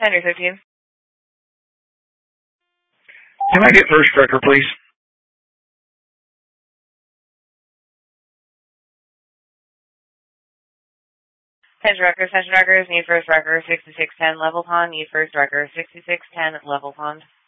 Henry 15. Can I get first record, please? Attention records, need first record, 6610 level pond, need first record, 6610 level pond.